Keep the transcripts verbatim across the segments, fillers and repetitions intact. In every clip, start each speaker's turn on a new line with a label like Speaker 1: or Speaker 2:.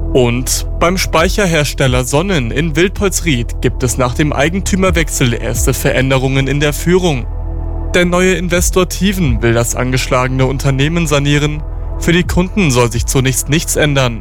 Speaker 1: Und beim Speicherhersteller Sonnen in Wildpolsried gibt es nach dem Eigentümerwechsel erste Veränderungen in der Führung. Der neue Investor Tiven will das angeschlagene Unternehmen sanieren. Für die Kunden soll sich zunächst nichts ändern.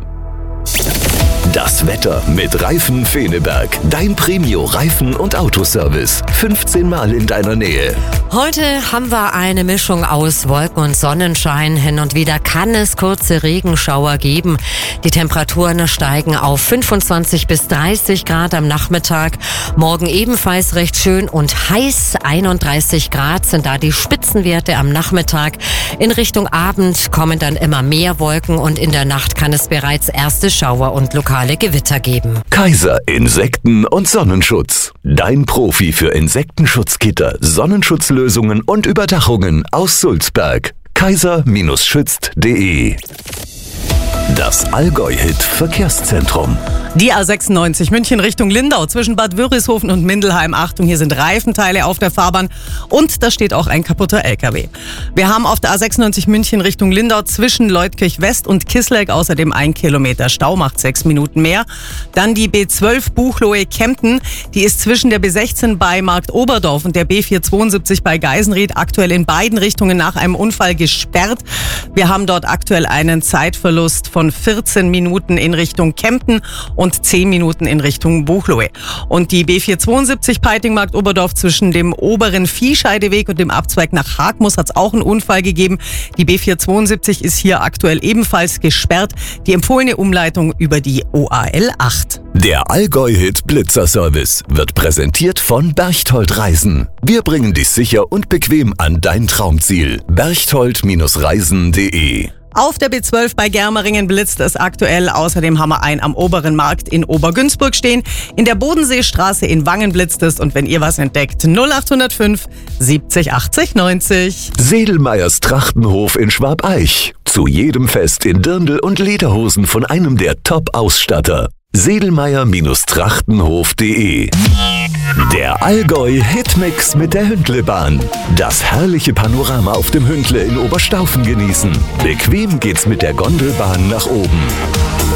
Speaker 2: Das Wetter mit Reifen Feneberg. Dein Premio-Reifen- und Autoservice. fünfzehn Mal in deiner Nähe.
Speaker 3: Heute haben wir eine Mischung aus Wolken und Sonnenschein. Hin und wieder kann es kurze Regenschauer geben. Die Temperaturen steigen auf fünfundzwanzig bis dreißig Grad am Nachmittag. Morgen ebenfalls recht schön und heiß. einunddreißig Grad sind da die Spitzenwerte am Nachmittag. In Richtung Abend kommen dann immer mehr Wolken und in der Nacht kann es bereits erste Schauer und lokale Gewitter geben.
Speaker 2: Kaiser Insekten- und Sonnenschutz. Dein Profi für Insektenschutzgitter, Sonnenschutzlösungen und Überdachungen aus Sulzberg. kaiser Schützt punkt de. Das Allgäu-Hit-Verkehrszentrum.
Speaker 4: Die A sechsundneunzig München Richtung Lindau zwischen Bad Wörishofen und Mindelheim. Achtung, hier sind Reifenteile auf der Fahrbahn und da steht auch ein kaputter L K W. Wir haben auf der A sechsundneunzig München Richtung Lindau zwischen Leutkirch West und Kisleck außerdem ein Kilometer Stau, macht sechs Minuten mehr. Dann die B zwölf Buchloe-Kempten, die ist zwischen der B sechzehn bei Markt Oberdorf und der B vierhundertzweiundsiebzig bei Geisenried aktuell in beiden Richtungen nach einem Unfall gesperrt. Wir haben dort aktuell einen Zeitverlust von vierzehn Minuten in Richtung Kempten und zehn Minuten in Richtung Buchloe. Und die B vierhundertzweiundsiebzig Peitingmarkt Oberdorf zwischen dem oberen Viehscheideweg und dem Abzweig nach Hagmus hat es auch einen Unfall gegeben. Die B vierhundertzweiundsiebzig ist hier aktuell ebenfalls gesperrt. Die empfohlene Umleitung über die O A L acht.
Speaker 2: Der Allgäu-Hit Blitzer-Service wird präsentiert von Berchtold Reisen. Wir bringen dich sicher und bequem an dein Traumziel. berchtold Reisen punkt de.
Speaker 4: Auf der B zwölf bei Germeringen blitzt es aktuell. Außerdem haben wir einen am oberen Markt in Obergünzburg stehen. In der Bodenseestraße in Wangen blitzt es. Und wenn ihr was entdeckt, null acht null fünf siebzig achtzig neunzig.
Speaker 2: Sedelmeyers Trachtenhof in Schwabeich. Zu jedem Fest in Dirndl und Lederhosen von einem der Top-Ausstatter. sedelmeyer Trachtenhof punkt de. Der Allgäu-Hitmix mit der Hündlebahn. Das herrliche Panorama auf dem Hündle in Oberstaufen genießen. Bequem geht's mit der Gondelbahn nach oben.